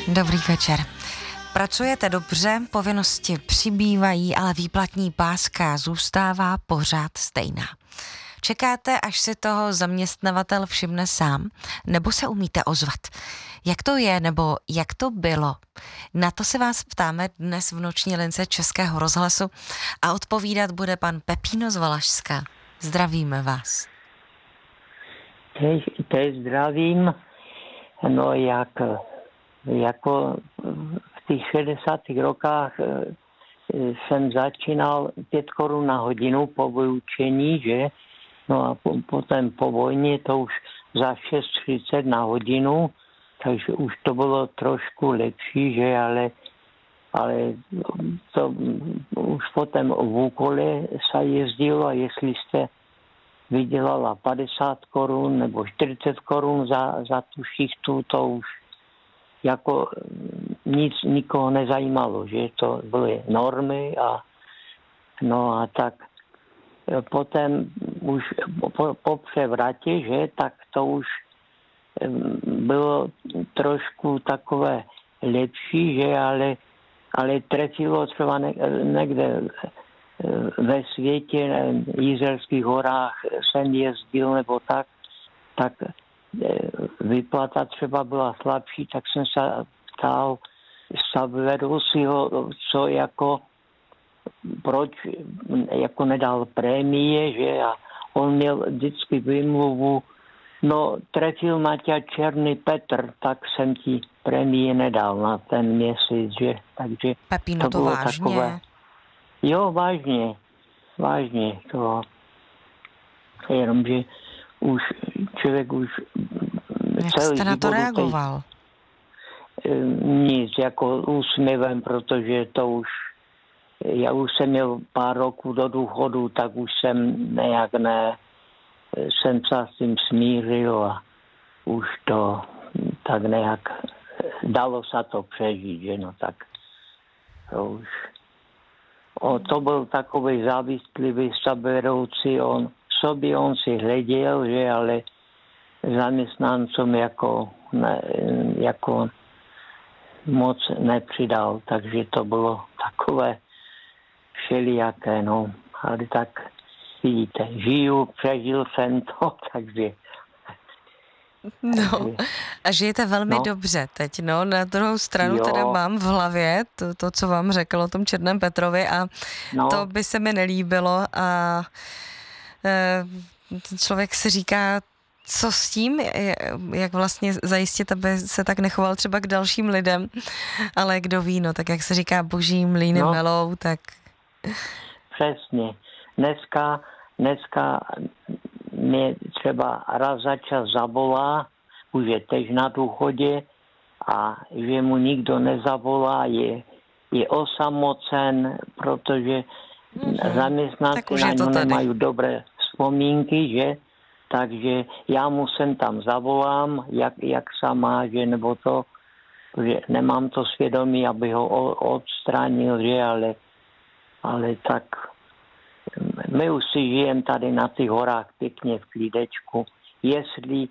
Dobrý večer. Pracujete dobře, povinnosti přibývají, ale výplatní páska zůstává pořád stejná. Čekáte, až si toho zaměstnavatel všimne sám, nebo se umíte ozvat? Jak to je, nebo jak to bylo? Na to se vás ptáme dnes v noční lince Českého rozhlasu a odpovídat bude pan Pepíno z Valašska. Zdravíme vás. Teď zdravím. No jako v těch 60. rokách jsem začínal 5 korun na hodinu po vyučení, že? No a potom po vojně to už za 6,30 na hodinu, takže už to bylo trošku lepší, že? Ale to už potom v úkole se jezdilo a jestli jste vydělala 50 korun nebo 40 korun za tu šichtu, to už jako nic nikoho nezajímalo, že to byly normy a tak potom už po převratě, že tak to už bylo trošku takové lepší, že ale trefilo třeba někde ve světě, v Jizerských horách jsem jezdil nebo tak vyplata třeba byla slabší, tak jsem se ptal vedoucího, co jako proč jako nedal prémie, že a on měl vždycky výmluvu, no trefil Maťa Černý Petr, tak jsem ti prémie nedal na ten měsíc, že takže Pepíno, to bylo vážně? Takové, jo, vážně to. Jenomže člověk už Jak celý jste na to život reagoval? Nic, jako úsměvem, protože já už jsem měl pár roků do důchodu, tak už jsem jsem se s tím smířil a už to tak nějak dalo se to přežít, že no tak to už. To byl takový závistlivý sebevedoucí, on si hleděl, že ale zaměstnancům jako moc nepřidal, takže to bylo takové všelijaké, no, ale tak vidíte, přežil jsem to, takže. No, a žijete velmi dobře teď, no, na druhou stranu teda mám v hlavě to, co vám řekl o tom Černém Petrovi a to by se mi nelíbilo a člověk si říká, co s tím, jak vlastně zajistit, aby se tak nechoval třeba k dalším lidem, ale kdo ví, no, tak jak se říká, boží mlýny melou, tak. Přesně. Dneska mě třeba raz za čas zavolá, už je tež na důchodě a že mu nikdo nezavolá, je osamocen, protože zaměstnanci na něho nemají dobré vzpomínky, že? Takže já mu sem tam zavolám, jak se má, že nebo to, že nemám to svědomí, aby ho odstranil, že, ale tak my už si žijeme tady na těch horách pěkně v klídečku. Jestli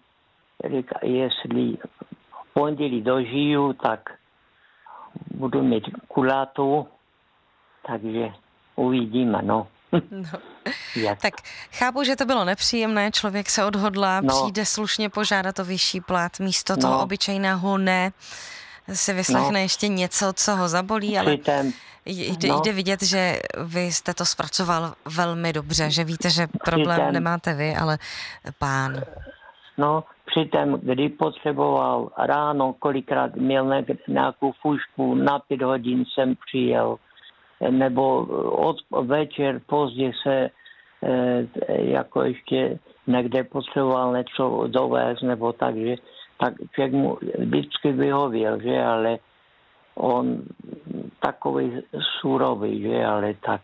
v pondělí dožiju, tak budu mít kulátu, takže uvidíme, no. Tak chápu, že to bylo nepříjemné, člověk se odhodlá, přijde slušně požádat o vyšší plat, místo toho obyčejného si vyslechne ještě něco, co ho zabolí, ale jde vidět, že vy jste to zpracoval velmi dobře, že víte, že problém nemáte vy, ale pán. No, přitom, kdy potřeboval ráno, kolikrát měl nějakou fušku, na 5 hodin jsem přijel, nebo večer pozdě se jako ještě někde potřeboval něco dovést, nebo tak, že tak člověk mu vždycky vyhověl, že, ale on takový surový, že, ale tak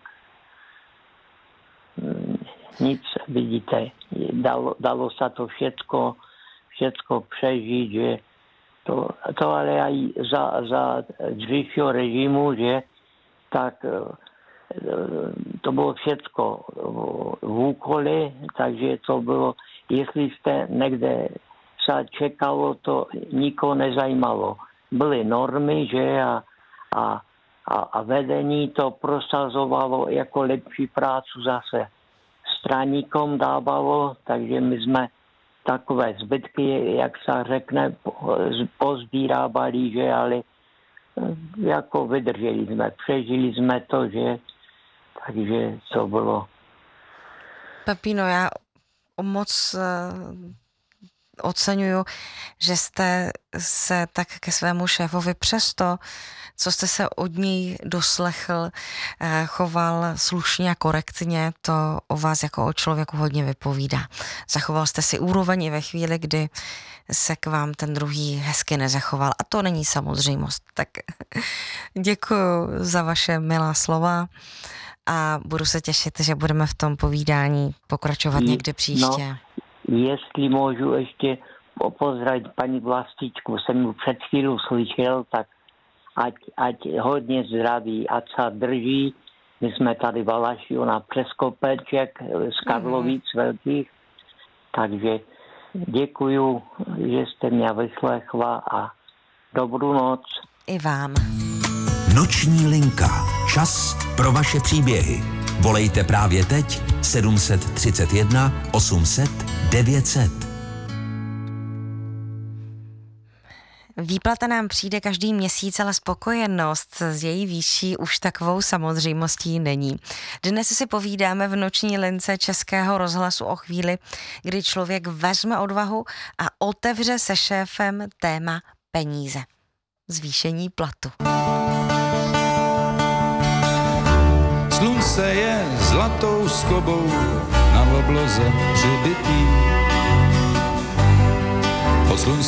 nic, vidíte, dalo se to všecko přežít, že to ale i za dřívějšího režimu, že tak to bylo všecko v úkole, takže to bylo, jestli jste někde se čekalo, to nikoho nezajímalo. byly normy, že a vedení to prosazovalo jako lepší prácu zase straníkom dávalo, takže my jsme takové zbytky, jak se řekne, pozbírávali, že ale jako vydrželi jsme, přežili jsme to, že takže to bylo. Pepino, já moc oceňuju, že jste se tak ke svému šéfovi přesto, co jste se od něj doslechl, choval slušně a korektně, to o vás jako o člověku hodně vypovídá. Zachoval jste si úroveň i ve chvíli, kdy se k vám ten druhý hezky nezachoval a to není samozřejmost. Tak děkuju za vaše milá slova a budu se těšit, že budeme v tom povídání pokračovat někdy příště. No, jestli můžu ještě pozdravit paní Vlastičku, jsem ji před chvílou slyšel, tak ať hodně zdraví, ať se drží. My jsme tady Valaši, ona přes kopeček z Karlovic velkých, takže děkuju, že jste mě vyslechla a dobrou noc. I vám. Noční linka. Čas pro vaše příběhy. Volejte právě teď 731 800 900. Výplata nám přijde každý měsíc, ale spokojenost s její výší už takovou samozřejmostí není. Dnes si povídáme v noční lince Českého rozhlasu o chvíli, kdy člověk vezme odvahu a otevře se šéfem téma peníze. Zvýšení platu. Slunce je zlatou skobou na obloze přibitý. Od slunce